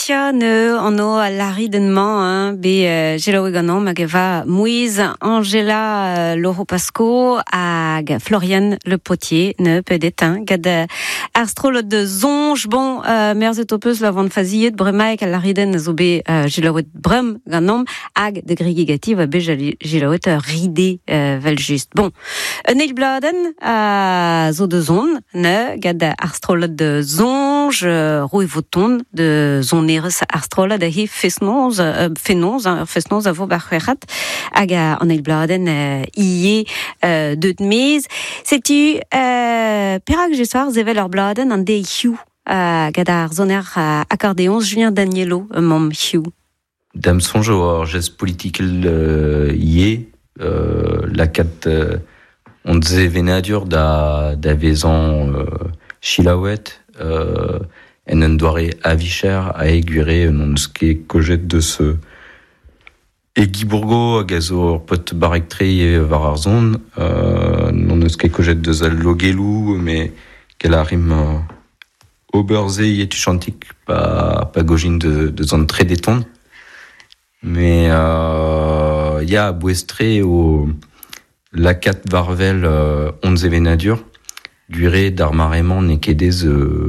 Laetitia ne anno à l'aridennement be gelo eganon mageva Moïse Angela Lauro Pasco ag Florian Le Potier ne pedet gad arstrol de zonge bon merze topus la vant faziet bremaik à l'ariden zobe geloet brem ganom ag de grigigativ be geloet ride vel just bon neil bladen zo de zon ne gad arstrol de zonge roi voton de zoneres arstrola da hi fesnoz a vo barcherat hag an eil bladen ie deut mez. Setu perak jeswar zevel ur bladen an de hiu gad ar zoner accordéons Julien Danielo mom hiu. Dam sonjo ar gest politikel ie lakat on ze venadur da vezan chilawet en un doare avicher a aiguré non ske kojet de ce et Guibourgo a gazo pot barek tre var ar zon non ske kojet de zal logelou mais qu'elle arrive oberze et tu chantik pas gojin de zone très détente mais y a bouestré au lakat varvel onze venadur duré d'armarément nekedez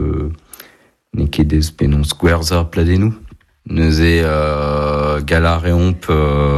penons guerza pladenou neuze galareomp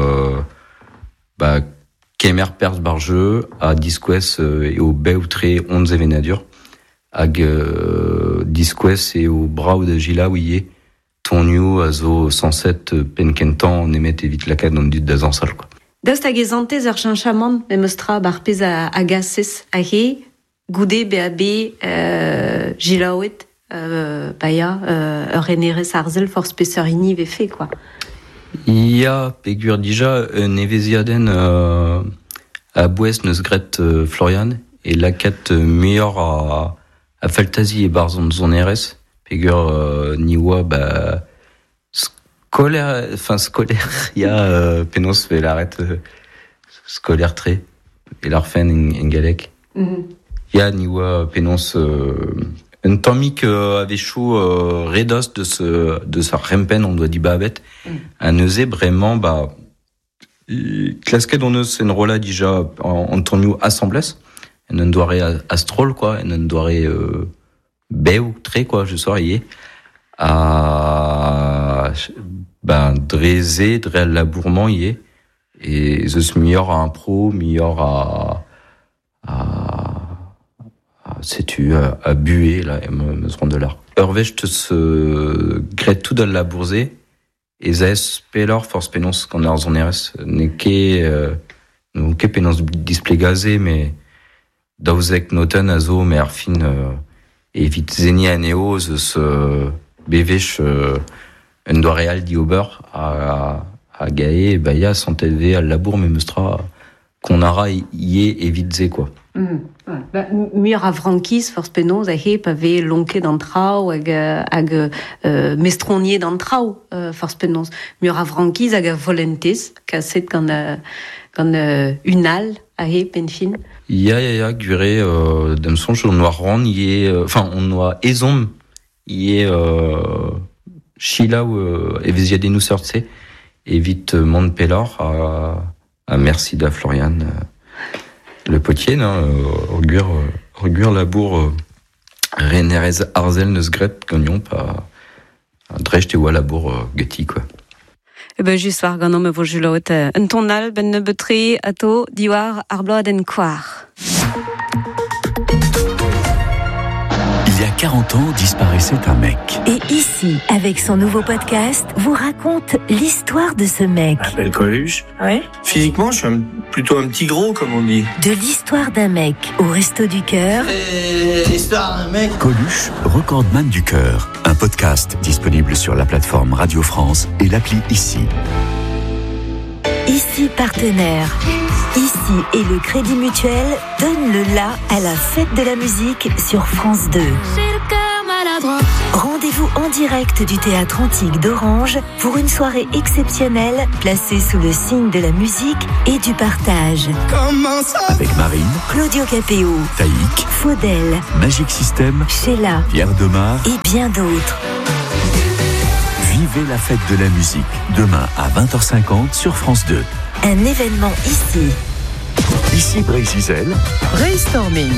kemer pers barjeu a disquès et au beutré onze venadur hag disquès et au brau de gila ouié tonio a zo 107 penkentan nemet evit lakat dans dut da zansal quoi. Daoust hag ezantez ur chanchamant memostra bar pez a gasses a he goude be gilaouet baya ur enerez arzel for speseur ini ve fait quoi. Ya pegur dija neveziaden a bouez neus gret Florian et lakat meilleur a faltazi e barzon zoneres pegur niwa scolaire ya penos ve l'arrête scolaire tre et l'arfen en galek ya niwa penos un tamik avait chaud redos de sa rempen on doit dire babet un neuze vraiment clasquet on neus en rola déjà en tonio assemblès en un doare astrol quoi en un doare beu très quoi je soirier à drezé dre labourement y est et zeus meilleur à un pro meilleur à sais-tu à buer là me seront de l'art urvecht se gret tout dans la bourzé et zes pelor force penons qu'on a en RS n'est penons display gazé mais dauzek noten azo mais arfin evit zeni aneo zeus bevech un doare real di ober a gae baya santelve al labour me mustra qu'on ara yé evitze quoi. Mur a frankis force penons a he pave lonke d'antrao hag mestronier d'antrao force penons mur a frankis hag a volentes kaset gant unal a he penfin. Ya gure dem sonj on noa ran yé on noa ezom yé chila ou eveziadenou sortse evit mont pelor a merci da Florian Le Potier regur labour renerez arzel neus gret gagnon pa drecht e oa labour geti quoi. Just war gant me vo juloet un tonal ben ne betri ato diwar ar bloadenn koar. Il y a 40 ans, disparaissait un mec. Et ici, avec son nouveau podcast, vous raconte l'histoire de ce mec. Je m'appelle Coluche. Oui. Physiquement, je suis plutôt un petit gros, comme on dit. De l'histoire d'un mec au Resto du Cœur. L'histoire d'un mec. Coluche, recordman du cœur. Un podcast disponible sur la plateforme Radio France et l'appli Ici. Ici partenaire. Ici et le Crédit Mutuel donne le la à la fête de la musique sur France 2. Rendez-vous en direct du Théâtre Antique d'Orange pour une soirée exceptionnelle placée sous le signe de la musique et du partage. Avec Marine, Claudio Capéo, Taïk, Faudel, Magic System, Sheila Pierre Demar et bien d'autres. Vivez Vivez la fête de la musique, demain à 20h50 sur France 2. Un événement ici. Ici Brésil. Brainstorming.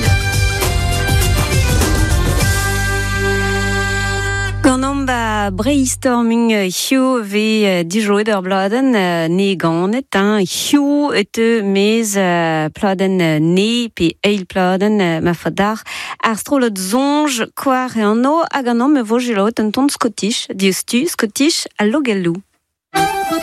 Ganomba brainstorming hiu ve dijoet ur bladen ne ganet hiu et mez pladen ne pe eil pladen ma fadar ar strolot zonj kwar e anno hag an me vo jelot un ton Scottish diustu Scottish a logelou.